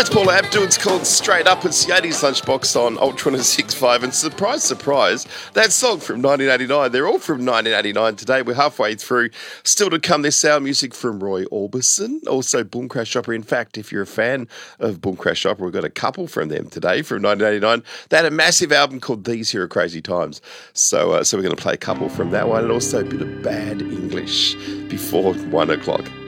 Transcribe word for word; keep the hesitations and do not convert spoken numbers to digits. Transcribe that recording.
That's Paula Abdul. It's called Straight Up. It's the eighties Lunchbox on Ultra one oh six point five. And surprise, surprise, that song from nineteen eighty-nine. They're all from nineteen eighty-nine today. We're halfway through. Still to come, this sound music from Roy Orbison. Also, Boom Crash Opera. In fact, if you're a fan of Boom Crash Opera, we've got a couple from them today from nineteen eighty-nine. They had a massive album called These Here Are Crazy Times. So, uh, so we're going to play a couple from that one and also a bit of Bad English before one o'clock.